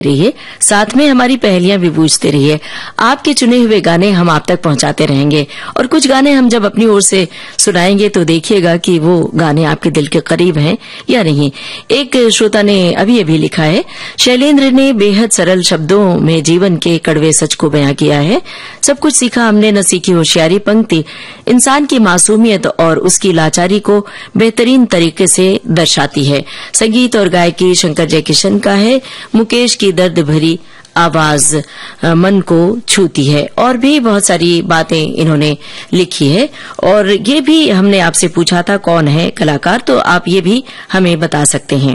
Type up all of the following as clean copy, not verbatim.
रहिए, साथ में हमारी पहेलियां भी पूछते रहिए। आपके चुने हुए गाने हम आप तक पहुंचाते रहेंगे और कुछ गाने हम जब अपनी ओर से सुनाएंगे तो देखिएगा कि वो गाने आपके दिल के करीब हैं या नहीं। एक श्रोता ने अभी लिखा है, शैलेंद्र ने बेहद सरल शब्दों में जीवन के कड़वे सच को बयां किया है। सब कुछ सीखा हमने न सीखी होशियारी पंक्ति इंसान की मासूमियत और उसकी लाचारी को बेहतरीन तरीके से दर्शाती है। संगीत और गायकी शंकर जयकिशन का है। मुकेश की दर्द भरी आवाज मन को छूती है। और भी बहुत सारी बातें इन्होंने लिखी है और ये भी हमने आपसे पूछा था कौन है कलाकार, तो आप ये भी हमें बता सकते हैं।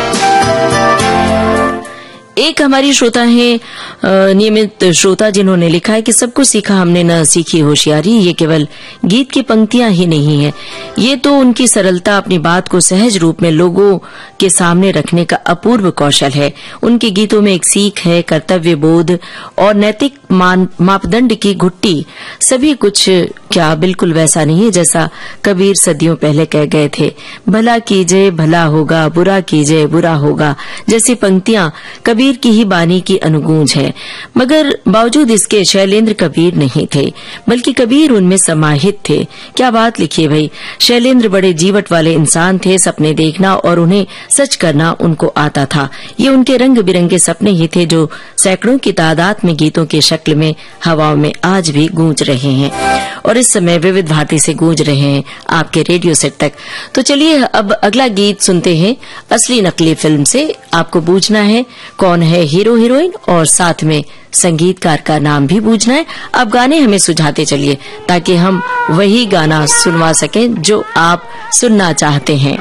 एक हमारी श्रोता है नियमित श्रोता जिन्होंने लिखा है कि सब कुछ सीखा हमने न सीखी होशियारी, ये केवल गीत की पंक्तियां ही नहीं है, ये तो उनकी सरलता अपनी बात को सहज रूप में लोगों के सामने रखने का अपूर्व कौशल है। उनके गीतों में एक सीख है, कर्तव्य बोध और नैतिक मापदंड की घुट्टी। सभी कुछ क्या बिल्कुल वैसा नहीं है जैसा कबीर सदियों पहले कह गए थे, भला कीजिए भला होगा, बुरा कीजिए बुरा होगा। जैसी पंक्तियां कबीर की ही बानी की अनुगूंज है। मगर बावजूद इसके शैलेंद्र कबीर नहीं थे, बल्कि कबीर उनमें समाहित थे। क्या बात लिखी है भाई। शैलेंद्र बड़े जीवट वाले इंसान थे। सपने देखना और उन्हें सच करना उनको आता था। ये उनके रंग बिरंगे सपने ही थे जो सैकड़ों की तादाद में गीतों की शक्ल में हवाओं में आज भी गूंज रहे हैं और इस समय विविध भारती से गूंज रहे हैं आपके रेडियो सेट तक। तो चलिए अब अगला गीत सुनते हैं असली नकली फिल्म से। आपको पूछना है कौन है हीरो हीरोइन और साथ में संगीतकार का नाम भी पूछना है। आप गाने हमें सुझाते चलिए ताकि हम वही गाना सुनवा सकें जो आप सुनना चाहते हैं।